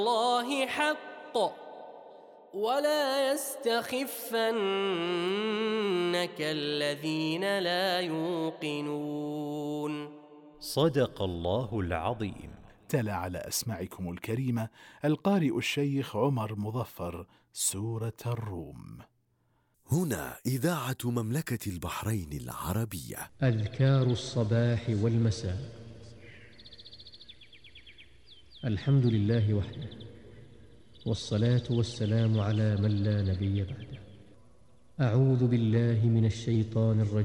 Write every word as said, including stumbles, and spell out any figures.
الله حق ولا يستخفنك الذين لا يوقنون. صدق الله العظيم. تلا على أسماعكم الكريمة القارئ الشيخ عمر مظفر سورة الروم. هنا إذاعة مملكة البحرين العربية. أذكار الصباح والمساء. الحمد لله وحده، والصلاة والسلام على من لا نبي بعده. أعوذ بالله من الشيطان الرجيم.